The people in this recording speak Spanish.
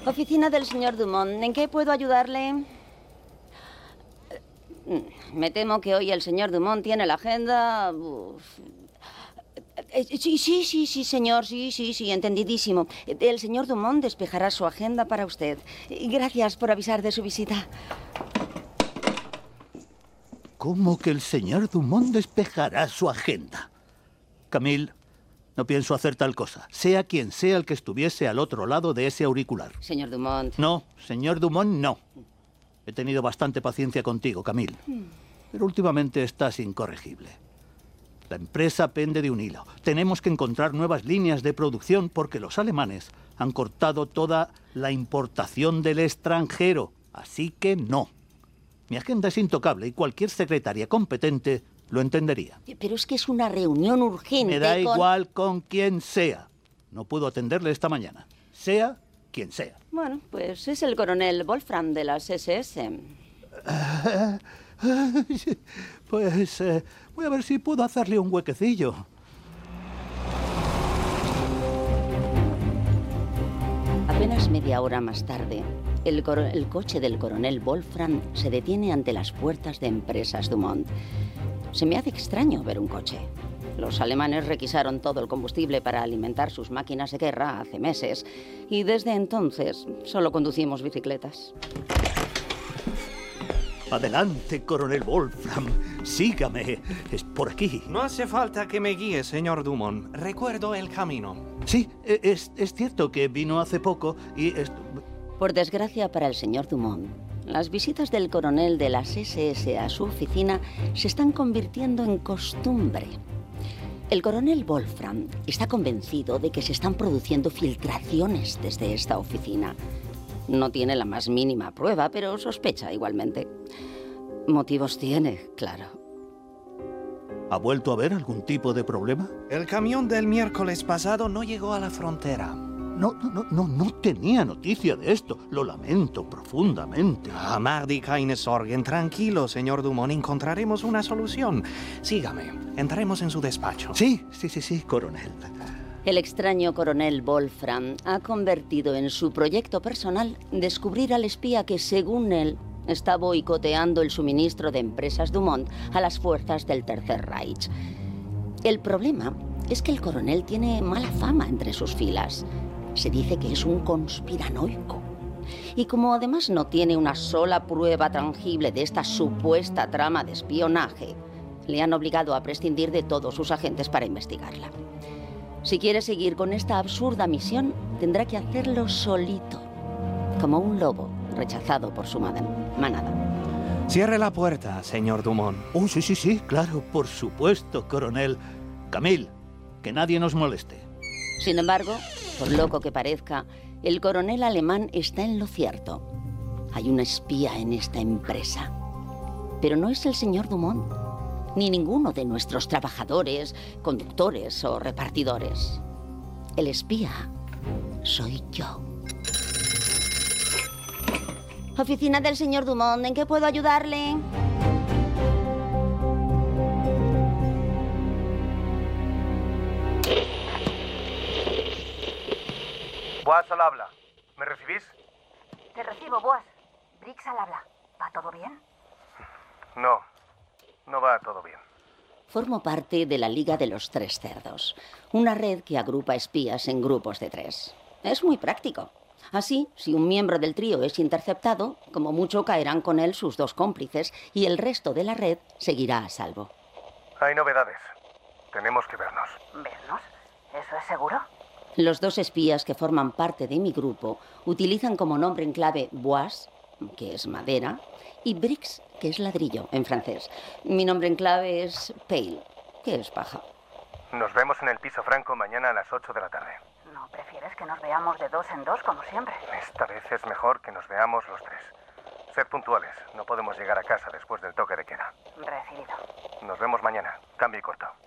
Oficina del señor Dumont. ¿En qué puedo ayudarle? Me temo que hoy el señor Dumont tiene la agenda... Sí, señor. Sí, entendidísimo. El señor Dumont despejará su agenda para usted. Gracias por avisar de su visita. ¿Cómo que el señor Dumont despejará su agenda? Camille, no pienso hacer tal cosa. Sea quien sea el que estuviese al otro lado de ese auricular. Señor Dumont. No, señor Dumont, no. He tenido bastante paciencia contigo, Camille. Pero últimamente estás incorregible. La empresa pende de un hilo. Tenemos que encontrar nuevas líneas de producción porque los alemanes han cortado toda la importación del extranjero. Así que no. Mi agenda es intocable y cualquier secretaria competente lo entendería. Pero es que es una reunión urgente. Me da igual con quien sea. No puedo atenderle esta mañana. Sea quien sea. Bueno, pues es el coronel Wolfram de las SS. Pues voy a ver si puedo hacerle un huequecillo. Apenas media hora más tarde, el coche del coronel Wolfram se detiene ante las puertas de Empresas Dumont. Se me hace extraño ver un coche. Los alemanes requisaron todo el combustible para alimentar sus máquinas de guerra hace meses y desde entonces solo conducimos bicicletas. Adelante, coronel Wolfram. Sígame. Es por aquí. No hace falta que me guíe, señor Dumont. Recuerdo el camino. Sí, es cierto que vino hace poco y... Por desgracia para el señor Dumont, las visitas del coronel de las SS a su oficina se están convirtiendo en costumbre. El coronel Wolfram está convencido de que se están produciendo filtraciones desde esta oficina. No tiene la más mínima prueba, pero sospecha igualmente. Motivos tiene, claro. ¿Ha vuelto a haber algún tipo de problema? El camión del miércoles pasado no llegó a la frontera. No tenía noticia de esto. Lo lamento profundamente. Mardi keine Sorgen. Tranquilo, señor Dumont. Encontraremos una solución. Sígame. Entremos en su despacho. Sí, coronel. El extraño coronel Wolfram ha convertido en su proyecto personal descubrir al espía que, según él, está boicoteando el suministro de Empresas Dumont a las fuerzas del Tercer Reich. El problema es que el coronel tiene mala fama entre sus filas. Se dice que es un conspiranoico. Y como además no tiene una sola prueba tangible de esta supuesta trama de espionaje, le han obligado a prescindir de todos sus agentes para investigarla. Si quiere seguir con esta absurda misión, tendrá que hacerlo solito, como un lobo rechazado por su manada. Cierre la puerta, señor Dumont. Oh, sí, claro, por supuesto, coronel. Camille, que nadie nos moleste. Sin embargo, por loco que parezca, el coronel alemán está en lo cierto. Hay un espía en esta empresa. Pero no es el señor Dumont, ni ninguno de nuestros trabajadores, conductores o repartidores. El espía soy yo. Oficina del señor Dumont, ¿en qué puedo ayudarle? Boas al habla. ¿Me recibís? Te recibo, Boas. Briggs al habla. ¿Va todo bien? No va todo bien. Formo parte de la Liga de los Tres Cerdos, una red que agrupa espías en grupos de 3. Es muy práctico. Así, si un miembro del trío es interceptado, como mucho caerán con él sus 2 cómplices y el resto de la red seguirá a salvo. Hay novedades. Tenemos que vernos. ¿Vernos? ¿Eso es seguro? Los 2 espías que forman parte de mi grupo utilizan como nombre en clave Bois, que es madera, y Bricks, que es ladrillo en francés. Mi nombre en clave es Pale, que es paja. Nos vemos en el piso Franco mañana a las 8 de la tarde. ¿No prefieres que nos veamos de 2 en 2 como siempre? Esta vez es mejor que nos veamos los 3. Sed puntuales. No podemos llegar a casa después del toque de queda. Recibido. Nos vemos mañana. Cambio y corto.